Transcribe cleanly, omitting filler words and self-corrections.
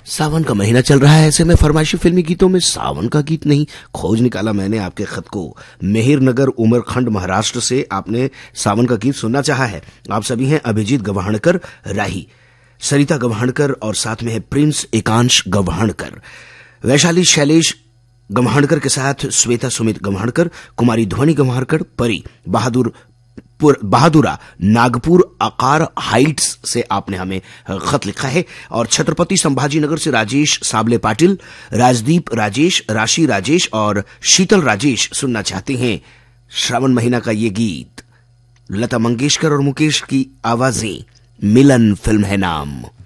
सावन का महीना चल रहा है, ऐसे में फरमाइशी फिल्मी गीतों में सावन का गीत नहीं। खोज निकाला मैंने आपके खत को। मेहिरनगर उमरखंड महाराष्ट्र से आपने सावन का गीत सुनना चाहा है। आप सभी हैं अभिजीत गवाहणकर राही, सरिता गवाहणकर और साथ में है प्रिंस एकांश गवाहणकर, वैशाली शैलेश गवाहणकर के साथ श्वेता सुमित गवाहणकर, कुमारी ध्वनि गवाहणकर, परी बहादुरा नागपुर अकार हाइट्स से आपने हमें खत लिखा है। और छत्रपति संभाजी नगर से राजेश साबले पाटिल, राजदीप राजेश, राशि राजेश और शीतल राजेश सुनना चाहते हैं श्रावण महीना का ये गीत। लता मंगेशकर और मुकेश की आवाजें, मिलन फिल्म है नाम।